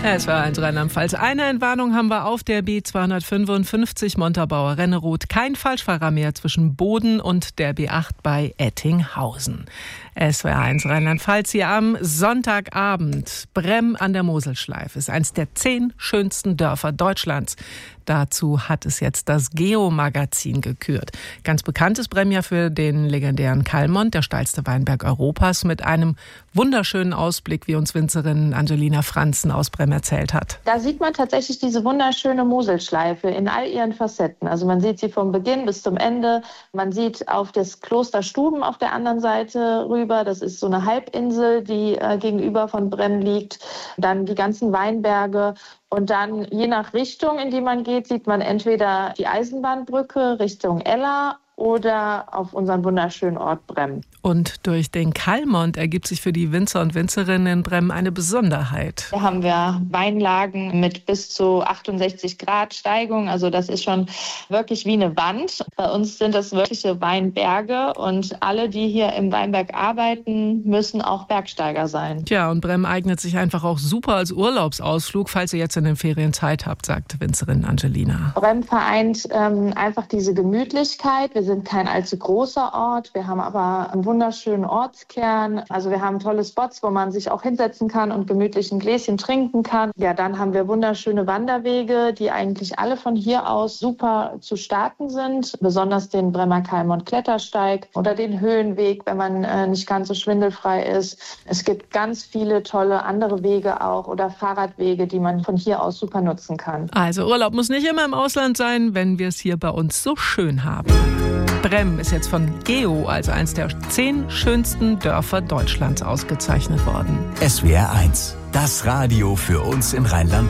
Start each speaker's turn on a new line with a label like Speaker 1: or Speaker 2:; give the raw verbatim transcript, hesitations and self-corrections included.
Speaker 1: Ja, es war eins Rheinland-Pfalz. Eine Entwarnung haben wir auf der B zweihundertfünfundfünfzig Montabaur-Renneroth. Kein Falschfahrer mehr zwischen Boden und der B acht bei Ettinghausen. Es war eins Rheinland-Pfalz hier am Sonntagabend. Brem an der Moselschleife ist eines der zehn schönsten Dörfer Deutschlands. Dazu hat es jetzt das Geo-Magazin gekürt. Ganz bekannt ist Brem ja für den legendären Kalmont, der steilste Weinberg Europas, mit einem wunderschönen Ausblick, wie uns Winzerin Angelina Franzen aus Brem erzählt hat.
Speaker 2: Da sieht man tatsächlich diese wunderschöne Moselschleife in all ihren Facetten. Also man sieht sie vom Beginn bis zum Ende. Man sieht auf das Kloster Stuben auf der anderen Seite rüber. Das ist so eine Halbinsel, die äh, gegenüber von Brem liegt. Dann die ganzen Weinberge. Und dann, je nach Richtung, in die man geht, sieht man entweder die Eisenbahnbrücke Richtung Ella oder auf unseren wunderschönen Ort Brem.
Speaker 1: Und durch den Kalmont ergibt sich für die Winzer und Winzerinnen in Brem eine Besonderheit.
Speaker 2: Da haben wir Weinlagen mit bis zu achtundsechzig Grad Steigung. Also das ist schon wirklich wie eine Wand. Bei uns sind das wirkliche Weinberge und alle, die hier im Weinberg arbeiten, müssen auch Bergsteiger sein.
Speaker 1: Tja, und Brem eignet sich einfach auch super als Urlaubsausflug, falls ihr jetzt in den Ferien Zeit habt, sagt Winzerin Angelina.
Speaker 2: Brem vereint ähm, einfach diese Gemütlichkeit. Wir sind kein allzu großer Ort. Wir haben aber einen wunderschönen Ortskern. Also wir haben tolle Spots, wo man sich auch hinsetzen kann und gemütlich ein Gläschen trinken kann. Ja, dann haben wir wunderschöne Wanderwege, die eigentlich alle von hier aus super zu starten sind. Besonders den Bremer Kalmont Klettersteig oder den Höhenweg, wenn man äh, nicht ganz so schwindelfrei ist. Es gibt ganz viele tolle andere Wege auch oder Fahrradwege, die man von hier aus super nutzen kann.
Speaker 1: Also Urlaub muss nicht immer im Ausland sein, wenn wir es hier bei uns so schön haben. Brem ist jetzt von Geo als eines der zehn schönsten Dörfer Deutschlands ausgezeichnet worden.
Speaker 3: S W R eins, das Radio für uns in Rheinland-Pfalz.